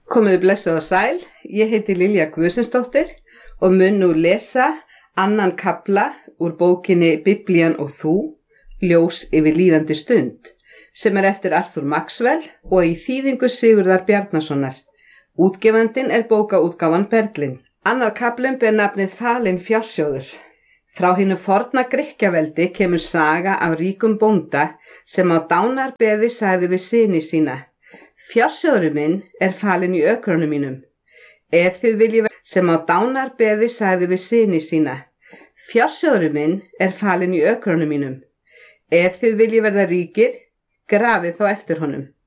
Komiði blessuð og sæl, ég heiti Lilja Guðmundsdóttir og mun nú lesa annan kafla úr bókinni Biblían og þú, ljós yfir líðandi stund, sem eftir Arthur Maxwell og í þýðingu Sigurðar Bjarnasonar. Útgefandinn bókaútgáfan Berglind. Annar kaflinn ber nafnið Falinn fjársjóður. Frá hinu forna Grikkjaveldi kemur saga af ríkum bónda sem á dánarbeði sagði við syni sína: Fjársjóðurinn minn falinn í ökrunum mínum. Ef þið viljið sem á dánarbeði sagði við syni sína: Fjársjóðurinn minn falinn í ökrunum mínum. Ef þið viljið verða ríkir, grafið þá eftir honum.